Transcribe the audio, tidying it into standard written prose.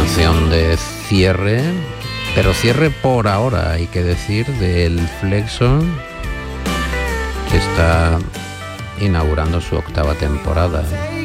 canción de cierre, pero cierre por ahora, hay que decir, del Flexo, que está inaugurando su 8ª temporada.